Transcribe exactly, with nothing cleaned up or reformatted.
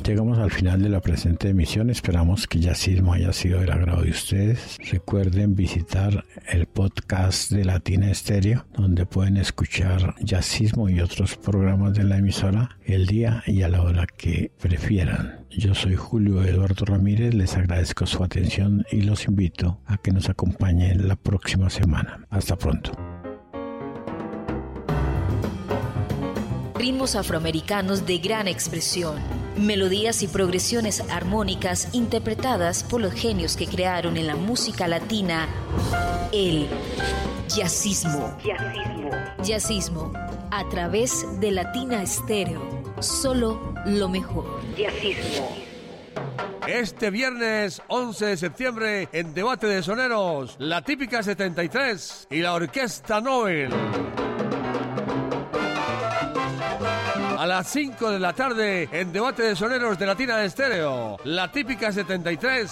Llegamos al final de la presente emisión. Esperamos que Jazzismo haya sido del agrado de ustedes. Recuerden visitar el podcast de Latina Estéreo, donde pueden escuchar Jazzismo y otros programas de la emisora el día y a la hora que prefieran. Yo soy Julio Eduardo Ramírez, les agradezco su atención y los invito a que nos acompañen la próxima semana. Hasta pronto. Ritmos afroamericanos de gran expresión, melodías y progresiones armónicas interpretadas por los genios que crearon en la música latina el jazzismo. Jazzismo. Jazzismo, a través de Latina Estéreo. Solo lo mejor. Jazzismo. Este viernes once de septiembre en Debate de Soneros, la Típica setenta y tres y la Orquesta Nobel. A las cinco de la tarde en Debate de Soneros de Latina Estéreo, la Típica setenta y tres